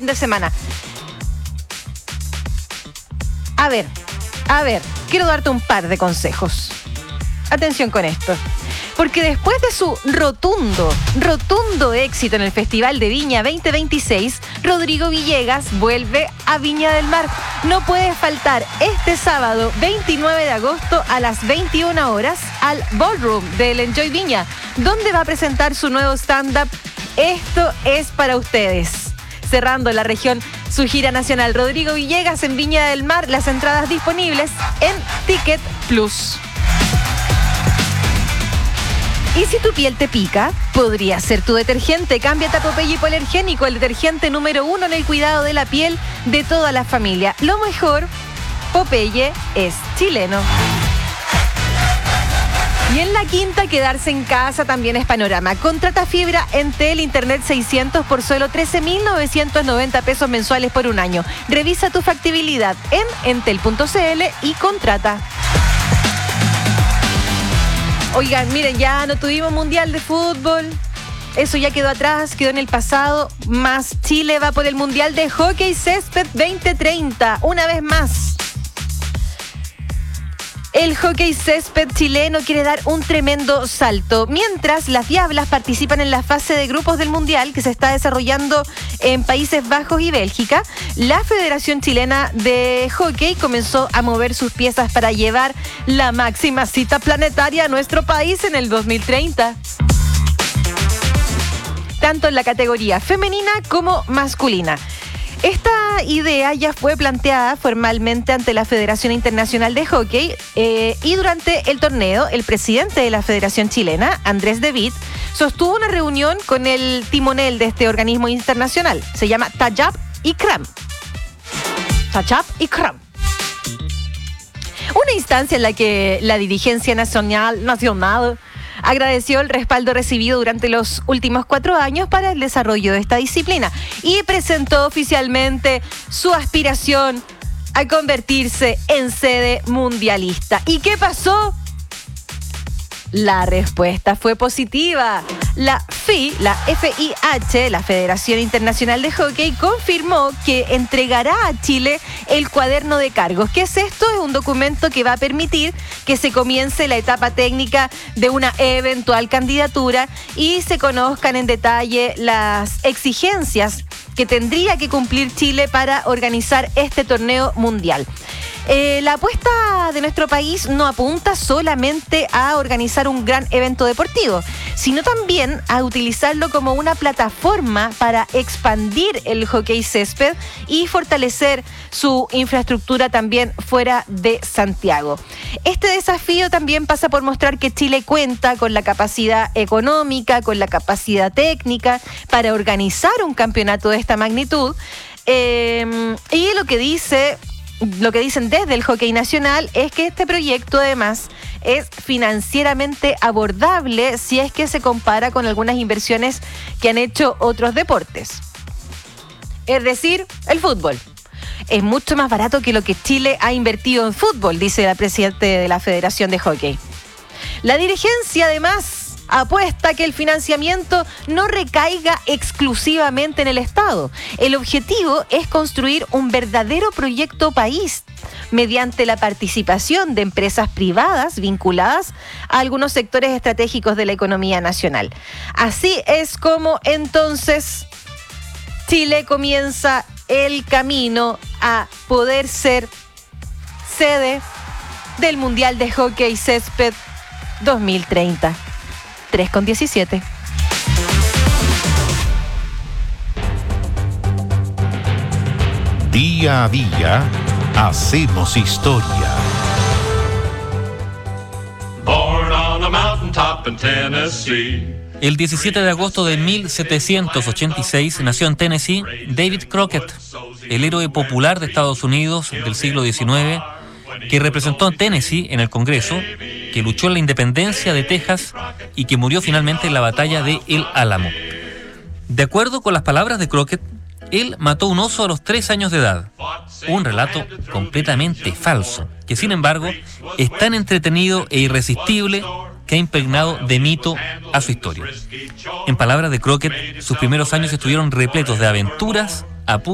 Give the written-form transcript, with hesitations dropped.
fin de semana. A ver, quiero darte un par de consejos. Atención con esto. Porque después de su rotundo éxito en el Festival de Viña 2026, Rodrigo Villegas vuelve a Viña del Mar. No puede faltar este sábado 29 de agosto a las 21 horas al Ballroom del Enjoy Viña, donde va a presentar su nuevo stand-up Esto es para ustedes. Cerrando la región su gira nacional, Rodrigo Villegas en Viña del Mar, las entradas disponibles en Ticket Plus. Y si tu piel te pica, podría ser tu detergente. Cámbiate a Popeye Hipoalergénico, el detergente número 1 en el cuidado de la piel de toda la familia. Lo mejor, Popeye es chileno. Y en la quinta, quedarse en casa también es panorama. Contrata fibra Entel Internet 600 por solo 13.990 pesos mensuales por un año. Revisa tu factibilidad en entel.cl y contrata. Oigan, miren, ya no tuvimos mundial de fútbol. Eso ya quedó atrás, quedó en el pasado. Más Chile va por el mundial de hockey césped 2030. Una vez más. El hockey césped chileno quiere dar un tremendo salto. Mientras las Diablas participan en la fase de grupos del Mundial que se está desarrollando en Países Bajos y Bélgica, la Federación Chilena de Hockey comenzó a mover sus piezas para llevar la máxima cita planetaria a nuestro país en el 2030. Tanto en la categoría femenina como masculina. Esta idea ya fue planteada formalmente ante la Federación Internacional de Hockey y durante el torneo, el presidente de la Federación Chilena, Andrés De Witt, sostuvo una reunión con el timonel de este organismo internacional. Se llama Tajab Ikram. Una instancia en la que la dirigencia nacional agradeció el respaldo recibido durante los últimos 4 años para el desarrollo de esta disciplina y presentó oficialmente su aspiración a convertirse en sede mundialista. ¿Y qué pasó? La respuesta fue positiva. La FIH, la Federación Internacional de Hockey, confirmó que entregará a Chile el cuaderno de cargos. ¿Qué es esto? Es un documento que va a permitir que se comience la etapa técnica de una eventual candidatura y se conozcan en detalle las exigencias que tendría que cumplir Chile para organizar este torneo mundial. La apuesta de nuestro país no apunta solamente a organizar un gran evento deportivo, sino también a utilizarlo como una plataforma para expandir el hockey césped y fortalecer su infraestructura también fuera de Santiago. Este desafío también pasa por mostrar que Chile cuenta con la capacidad económica, con la capacidad técnica para organizar un campeonato de esta magnitud. Y lo que dicen desde el hockey nacional es que este proyecto además es financieramente abordable si es que se compara con algunas inversiones que han hecho otros deportes. Es decir, el fútbol. Es mucho más barato que lo que Chile ha invertido en fútbol, dice la presidenta de la Federación de Hockey. La dirigencia además apuesta que el financiamiento no recaiga exclusivamente en el Estado. El objetivo es construir un verdadero proyecto país mediante la participación de empresas privadas vinculadas a algunos sectores estratégicos de la economía nacional. Así es como entonces Chile comienza el camino a poder ser sede del Mundial de Hockey Césped 2030. 3:17. Día a día hacemos historia. Born on a mountaintop in Tennessee. El 17 de agosto de 1786 nació en Tennessee David Crockett, el héroe popular de Estados Unidos del siglo XIX, que representó a Tennessee en el Congreso, que luchó en la independencia de Texas y que murió finalmente en la batalla de El Álamo. De acuerdo con las palabras de Crockett, él mató un oso a los 3 años de edad. Un relato completamente falso, que sin embargo es tan entretenido e irresistible que ha impregnado de mito a su historia. En palabras de Crockett, sus primeros años estuvieron repletos de aventuras,